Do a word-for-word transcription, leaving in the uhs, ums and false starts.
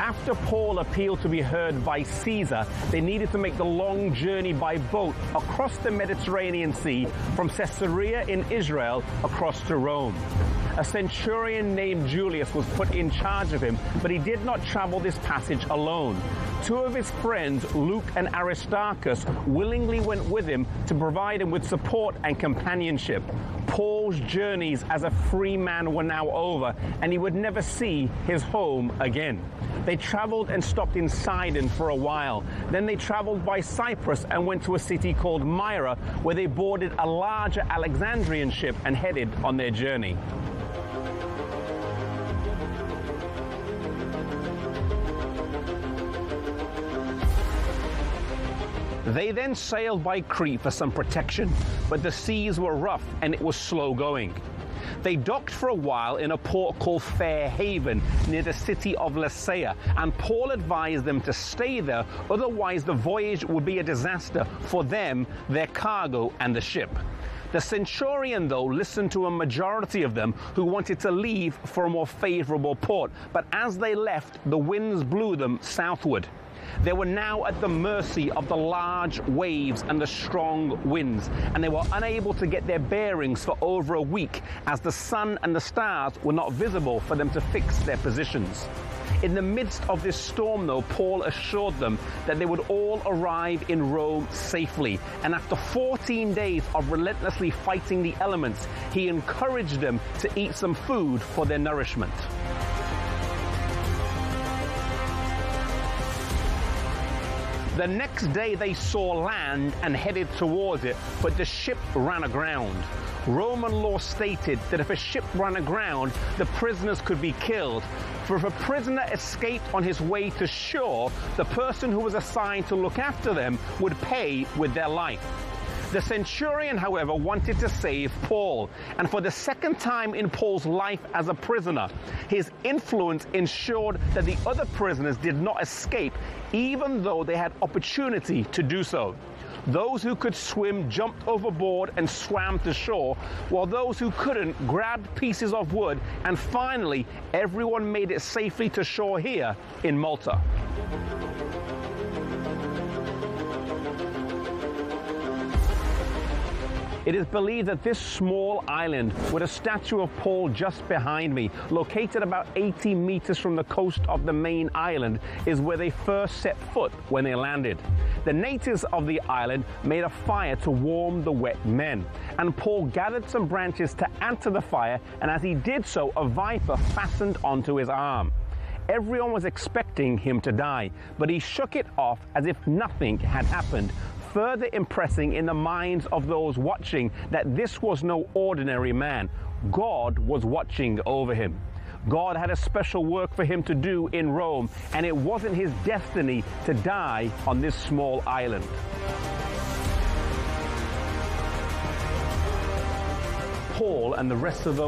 After Paul appealed to be heard by Caesar, they needed to make the long journey by boat across the Mediterranean Sea from Caesarea in Israel across to Rome. A centurion named Julius was put in charge of him, but he did not travel this passage alone. Two of his friends, Luke and Aristarchus, willingly went with him to provide him with support and companionship. Paul's journeys as a free man were now over, and he would never see his home again. They traveled and stopped in Sidon for a while. Then they traveled by Cyprus and went to a city called Myra, where they boarded a larger Alexandrian ship and headed on their journey. They then sailed by Crete for some protection, but the seas were rough and it was slow going. They docked for a while in a port called Fair Haven near the city of Lasea, and Paul advised them to stay there, otherwise the voyage would be a disaster for them, their cargo, and the ship. The centurion, though, listened to a majority of them who wanted to leave for a more favorable port, but as they left, the winds blew them southward. They were now at the mercy of the large waves and the strong winds, and they were unable to get their bearings for over a week, as the sun and the stars were not visible for them to fix their positions. In the midst of this storm, though, Paul assured them that they would all arrive in Rome safely, and after fourteen days of relentlessly fighting the elements, he encouraged them to eat some food for their nourishment. The next day they saw land and headed towards it, but the ship ran aground. Roman law stated that if a ship ran aground, the prisoners could be killed. For if a prisoner escaped on his way to shore, the person who was assigned to look after them would pay with their life. The centurion, however, wanted to save Paul, and for the second time in Paul's life as a prisoner, his influence ensured that the other prisoners did not escape, even though they had opportunity to do so. Those who could swim jumped overboard and swam to shore, while those who couldn't grabbed pieces of wood, and finally, everyone made it safely to shore here in Malta. It is believed that this small island, with a statue of Paul just behind me, located about eighty meters from the coast of the main island, is where they first set foot when they landed. The natives of the island made a fire to warm the wet men, and Paul gathered some branches to add to the fire, and as he did so, a viper fastened onto his arm. Everyone was expecting him to die, but he shook it off as if nothing had happened, further impressing in the minds of those watching that this was no ordinary man. God was watching over him. God had a special work for him to do in Rome, and it wasn't his destiny to die on this small island. Paul and the rest of those